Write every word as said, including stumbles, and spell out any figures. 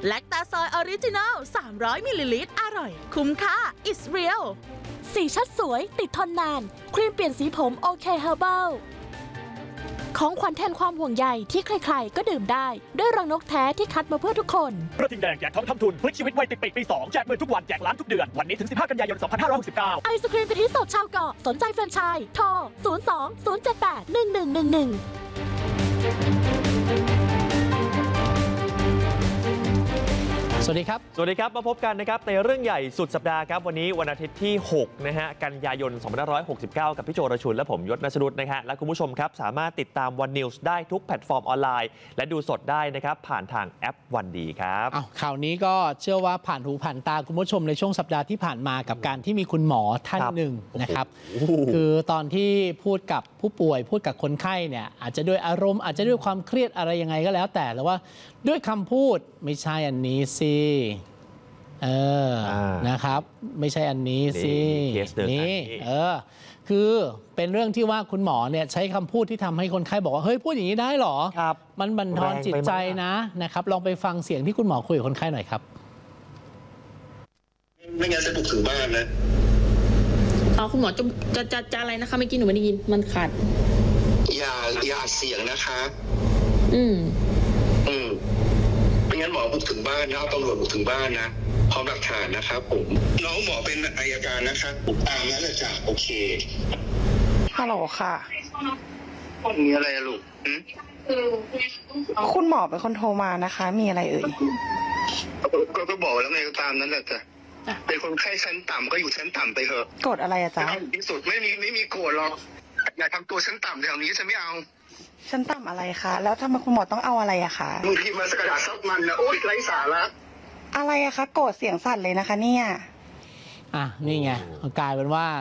แลคตาซอยออริจินัลสามร้อยมิลลิลิตรอร่อยคุ้มค่า It's real สีชัดสวยติดทนนานครีมเปลี่ยนสีผมโอเคเฮอร์เบิลของขวัญแทนความห่วงใยที่ใครๆก็ดื่มได้ด้วยรังนกแท้ที่คัดมาเพื่อทุกคนกระทิงแดงแจกทองคำทุนพลิกชีวิตวัยติดปีกปีสองแจกเงินทุกวันแจกล้านทุกเดือนวันนี้ถึงสิบห้ากันยายนสองพันห้าร้อยหกสิบเก้าไอศครีมกะทิสดชาวเกาะสนใจแฟรนไชส์โทรศูนย์ สอง ศูนย์ เจ็ด แปด หนึ่ง หนึ่ง หนึ่ง หนึ่งสวัสดีครับสวัสดีครับมาพบกันนะครับในเรื่องใหญ่สุดสัปดาห์ครับวันนี้วันอาทิตย์ที่หกนะฮะกันยายนสองพันห้าร้อยหกสิบเก้ากับพี่โจรชุนและผมยศนชนุชนะฮะและคุณผู้ชมครับสามารถติดตามวันนิวส์ได้ทุกแพลตฟอร์มออนไลน์และดูสดได้นะครับผ่านทางแอปวันดีครับอ้าวข่าวนี้ก็เชื่อว่าผ่านหูผ่านตาคุณผู้ชมในช่วงสัปดาห์ที่ผ่านมากับการที่มีคุณหมอท่านหนึ่งนะครับคือตอนที่พูดกับผู้ป่วยพูดกับคนไข้เนี่ยอาจจะด้วยอารมณ์อาจจะด้วยความเครียดอะไรยังไงก็แล้วแต่แล้วว่าด้วยคำพูดไม่ใช่อันนี้สิเออนะครับไม่ใช่อันนี้สินี่เออคือเป็นเรื่องที่ว่าคุณหมอเนี่ยใช้คำพูดที่ทำให้คนไข้บอกว่าเฮ้ยพูดอย่างนี้ได้หรอครับมันบั่นทอนจิตใจนะนะครับลองไปฟังเสียงที่คุณหมอคุยกับคนไข้หน่อยครับไม่งั้นจะบุกถึงบ้านนะอ๋อคุณหมอจะจะจะจะอะไรนะคะเมื่อกี้หนูไม่ได้ยินมันขาดอย่าอย่าเสียงนะคะอืมอืมไม่งั้นหมอบุกถึงบ้านนะเอาตำรวจบุกถึงบ้านนะพร้อมหลักฐานนะครับผมน้องหมอเป็นอัยการนะคะตามนั้นแหละจ้ะโอเคฮัลโหลค่ะมีอะไรลูกคุณหมอเป็นคนโทรมานะคะมีอะไรเอ่ยก็ก็บอกแล้วไงก็ตามนั้นแหละจ้ะเป็นคนไข้ชั้นต่ำก็อยู่ชั้นต่ำไปเถอะโกรธอะไรอะจ๊ะที่สุดไม่มีไม่มีโกรธหรอกอย่าทำตัวชั้นต่ำแถวนี้ฉันไม่เอาชั้นต่ำอะไรคะแล้วทำไมคุณหมอต้องเอาอะไรอะคะมึงพิมพ์มาสกัดซับมันนะโอ๊ยไร้สาระอะไรอะคะโกรธเสียงสั่นเลยนะคะเนี่ยอ่ะนี่ไงกลายเป็นว่า